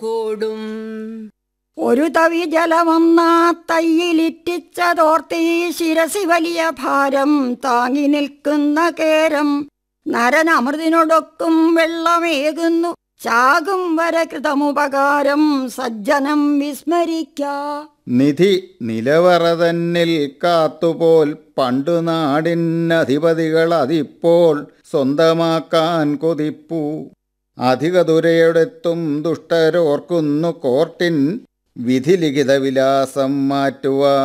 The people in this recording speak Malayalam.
കൂടും. ഒരു തവി ജലമൊന്നാ തയ്യിലിറ്റിച്ചതോർത്തി ശിരസി വലിയ ഭാരം താങ്ങി നിൽക്കുന്ന കേരം നരനമൃതിനൊടൊക്കും വെള്ളമേകുന്നു ചാകും വരെ കൃതമുപകാരം സജ്ജനം വിസ്മരിക്ക. നിധി നിലവറ തന്നിൽ കാത്തുപോൽ പണ്ടു നാടിനധിപതികൾ അതിപ്പോൾ സ്വന്തമാക്കാൻ കൊതിപ്പൂ. അധിക ദുരയോടെത്തും ദുഷ്ടരോർക്കുന്നു കോർട്ടിൻ വിധിലിഖിത വിലാസം മാറ്റുവാൻ.